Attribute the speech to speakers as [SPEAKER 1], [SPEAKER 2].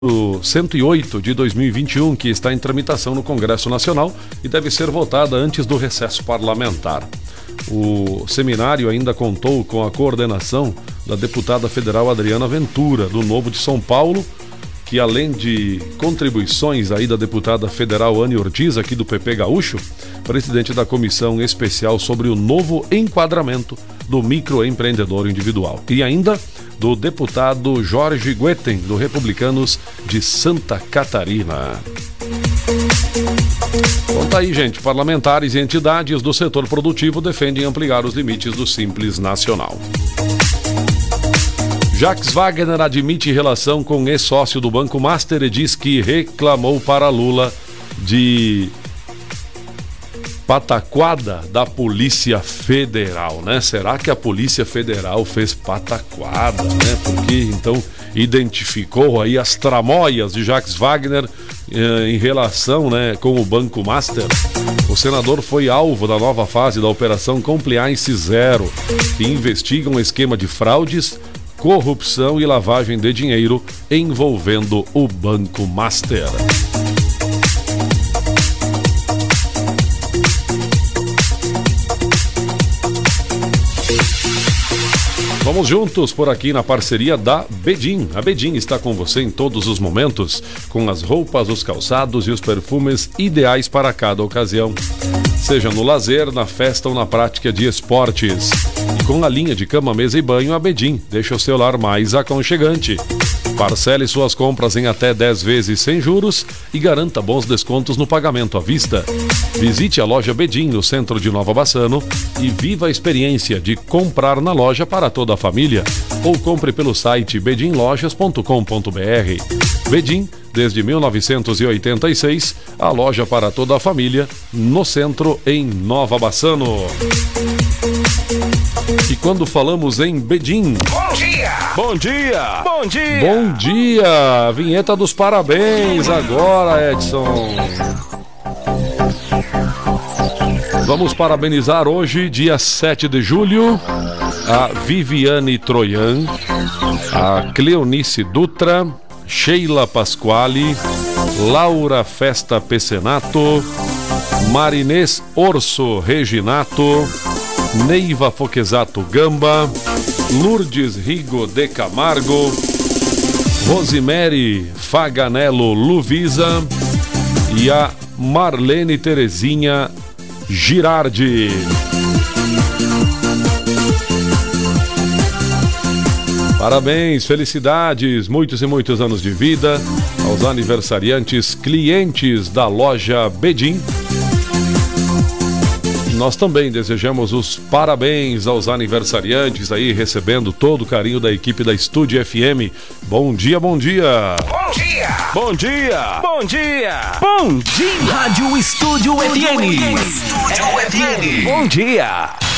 [SPEAKER 1] 108 de 2021, que está em tramitação no Congresso Nacional e deve ser votada antes do recesso parlamentar. O seminário ainda contou com a coordenação da deputada federal Adriana Ventura, do Novo de São Paulo, que além de contribuições aí da deputada federal Anne Ortiz, aqui do PP Gaúcho, presidente da Comissão Especial sobre o Novo Enquadramento do Microempreendedor Individual. E ainda do deputado Jorge Guetem, do Republicanos de Santa Catarina. Então tá aí, gente. Parlamentares e entidades do setor produtivo defendem ampliar os limites do Simples Nacional. Jacques Wagner admite relação com ex-sócio do Banco Master e diz que reclamou para Lula de pataquada da Polícia Federal, né? Será que a Polícia Federal fez pataquada, né? Porque então identificou aí as tramóias de Jacques Wagner em relação, né, com o Banco Master. O senador foi alvo da nova fase da Operação Compliance Zero, que investiga um esquema de fraudes, corrupção e lavagem de dinheiro envolvendo o Banco Master. Vamos juntos por aqui na parceria da Bedin. A Bedin está com você em todos os momentos, com as roupas, os calçados e os perfumes ideais para cada ocasião. Seja no lazer, na festa ou na prática de esportes. E com a linha de cama, mesa e banho, a Bedin deixa o seu lar mais aconchegante. Parcele suas compras em até 10 vezes sem juros e garanta bons descontos no pagamento à vista. Visite a loja Bedin no centro de Nova Bassano e viva a experiência de comprar na loja para toda a família. Ou compre pelo site bedinlojas.com.br. Bedin, desde 1986, a loja para toda a família, no centro, em Nova Bassano. E quando falamos em Bedin...
[SPEAKER 2] Bom dia!
[SPEAKER 1] Bom dia!
[SPEAKER 2] Bom dia!
[SPEAKER 1] Bom dia! Vinheta dos parabéns agora, Edson. Vamos parabenizar hoje, dia 7 de julho, a Viviane Troian, a Cleonice Dutra, Sheila Pasquale, Laura Festa Pecenato, Marinês Orso Reginato, Neiva Foquesato Gamba, Lourdes Rigo de Camargo, Rosemary Faganello Luvisa e a Marlene Terezinha Girardi. Parabéns, felicidades, muitos e muitos anos de vida aos aniversariantes, clientes da loja Bedin. Nós também desejamos os parabéns aos aniversariantes aí, recebendo todo o carinho da equipe da Estúdio FM. Bom dia, bom dia!
[SPEAKER 2] Bom dia!
[SPEAKER 1] Bom dia!
[SPEAKER 2] Bom dia! Bom dia!
[SPEAKER 3] Rádio Estúdio FM.
[SPEAKER 2] Estúdio FM.
[SPEAKER 3] Bom dia!